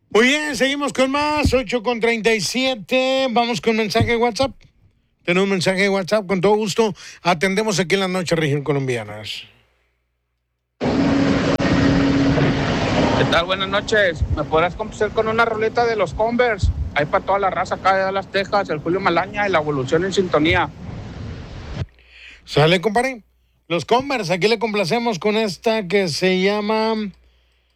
Muy bien, seguimos con más, 8:37. Vamos con mensaje de WhatsApp. Tenemos un mensaje de WhatsApp, con todo gusto. Atendemos aquí en la noche, región colombianas. ¿Qué tal? Buenas noches. ¿Me podrás complacer con una roleta de los Converse? Ahí para toda la raza acá de Dallas, Texas, el Julio Malaña y la Evolución en sintonía. Sale, compadre. Los Converse, aquí le complacemos con esta que se llama